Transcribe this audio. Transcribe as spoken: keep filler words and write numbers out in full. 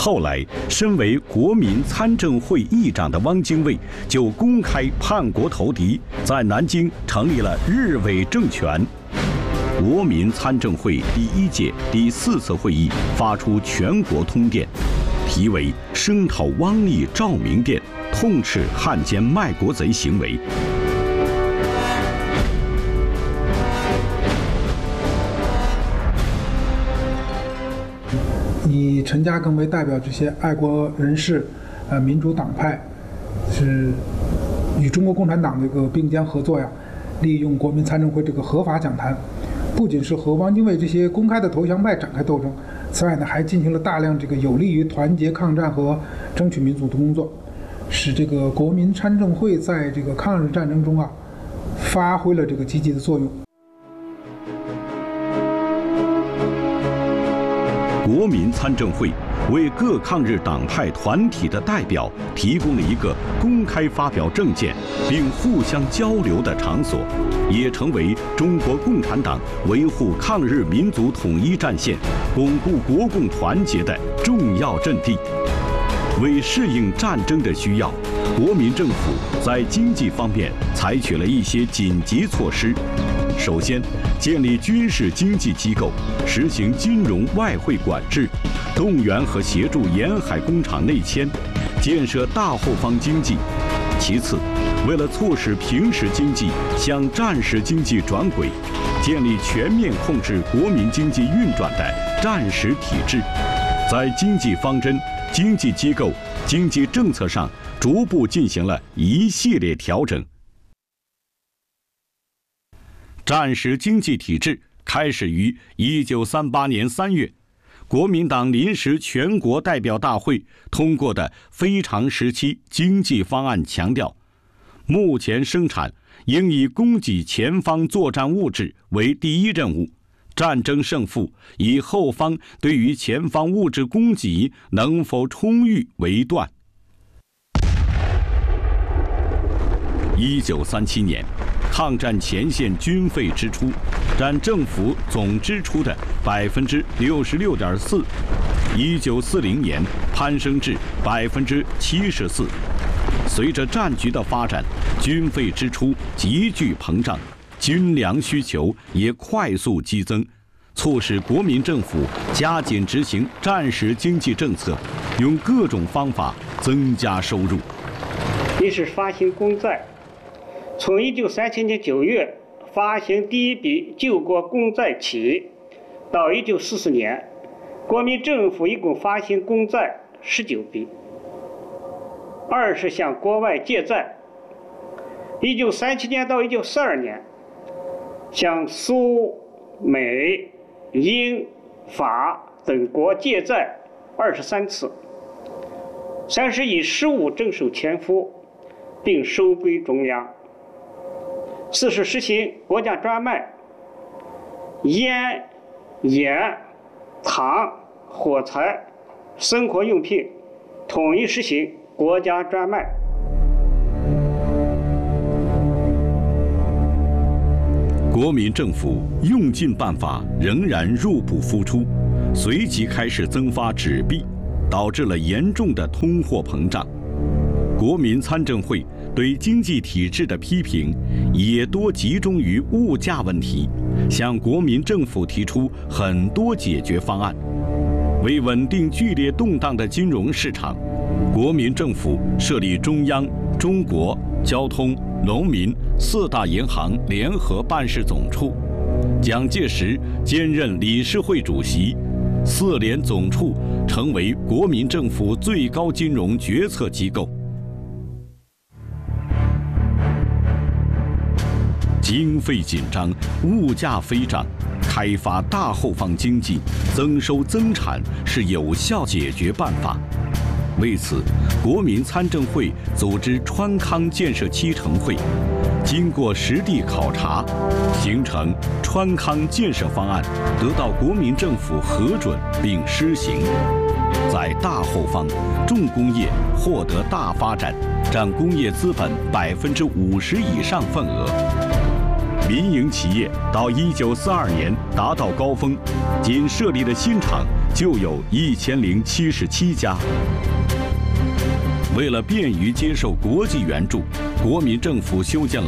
后来，身为国民参政会议长的汪精卫就公开叛国投敌，在南京成立了日伪政权。国民参政会第一届第四次会议发出全国通电，题为《声讨汪逆照明电，痛斥汉奸卖国贼行为》。 以陈嘉庚为代表，这些爱国人士，呃，民主党派，是与中国共产党这个并肩合作呀，利用国民参政会这个合法讲坛，不仅是和汪精卫这些公开的投降派展开斗争，此外呢，还进行了大量这个有利于团结抗战和争取民主的工作，使这个国民参政会在这个抗日战争中啊，发挥了这个积极的作用。 国民参政会为各抗日党派团体的代表提供了一个公开发表政见并互相交流的场所，也成为中国共产党维护抗日民族统一战线、巩固国共团结的重要阵地。为适应战争的需要，国民政府在经济方面采取了一些紧急措施。首先，建立军事经济机构，实行金融外汇管制，动员和协助沿海工厂内迁，建设大后方经济。其次，为了促使平时经济向战时经济转轨，建立全面控制国民经济运转的战时体制，在经济方针、经济机构、经济政策上逐步进行了一系列调整。战时经济体制开始于一九三八年三月，国民党临时全国代表大会通过的非常时期经济方案强调，目前生产应以供给前方作战物质为第一任务，战争胜负以后方对于前方物质供给能否充裕为断。一九三七年，抗战前线军费支出占政府总支出的百分之六十六点四，一九四零年攀升至百分之七十四。随着战局的发展，军费支出急剧膨胀，军粮需求也快速激增，促使国民政府加紧执行战时经济政策，用各种方法增加收入。 一是发行公债。从一九三七年九月发行第一笔救国公债起，到一九四四年，国民政府一共发行公债十九笔。二是向国外借债，一九三七年到一九四二年，向苏、美、英、法等国借债二十三次。三是以实物征收钱赋，并收归中央。四是实行国家专卖，烟、盐、糖、火柴、生活用品统一实行国家专卖。 国民政府用尽办法，仍然入不敷出，随即开始增发纸币，导致了严重的通货膨胀。国民参政会对经济体制的批评也多集中于物价问题，向国民政府提出很多解决方案。为稳定剧烈动荡的金融市场，国民政府设立中央、中国、交通、农民四大银行联合办事总处，蒋介石兼任理事会主席，四联总处成为国民政府最高金融决策机构。经费紧张，物价飞涨，开发大后方经济，增收增产是有效解决办法。为此，国民参政会组织川康建设七成会，经过实地考察，形成川康建设方案，得到国民政府核准并施行。在大后方，重工业获得大发展，占工业资本百分之五十以上份额。民营企业到一九四二年达到高峰，仅设立的新厂就有一千零七十七家。为了便于接受国际援助，国民政府修建了